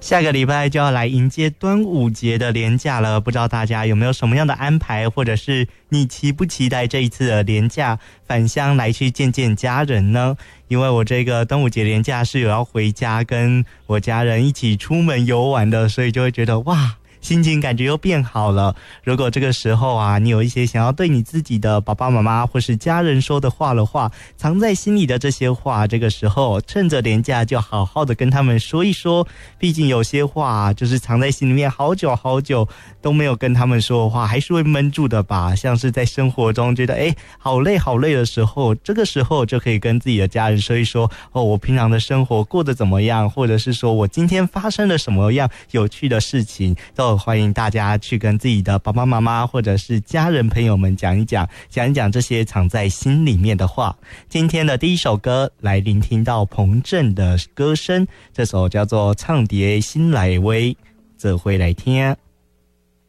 下个礼拜就要来迎接端午节的连假了，不知道大家有没有什么样的安排，或者是你期不期待这一次的连假返乡来去见见家人呢？因为我这个端午节连假是有要回家跟我家人一起出门游玩的，所以就会觉得哇，心情感觉又变好了。如果这个时候啊，你有一些想要对你自己的爸爸妈妈或是家人说的话，藏在心里的这些话，这个时候趁着连假就好好的跟他们说一说。毕竟有些话就是藏在心里面好久好久都没有跟他们说的话，还是会闷住的吧。像是在生活中觉得好累好累的时候，这个时候就可以跟自己的家人说一说，我平常的生活过得怎么样，或者是说我今天发生了什么样有趣的事情，都欢迎大家去跟自己的爸爸妈妈或者是家人朋友们讲一讲这些藏在心里面的话。今天的第一首歌来聆听到彭震的歌声，这首叫做唱碟心来威，这回来听。